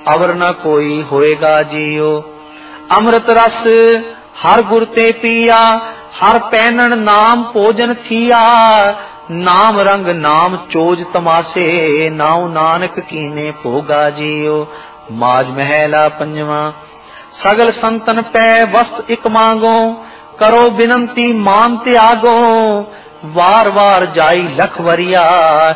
अवर न कोई होएगा जियो। अमृत रस हर गुर ते पिया, हर पैनन नाम भोजन थिया। नाम रंग नाम चोज तमाशे, नाउ नानक कीने भोगा जियो। माज महला पंजवा। सगल संतन पै वस्त इक मांगो, करो बिनंती मान त्यागो। वार वार जाई लख वरिया,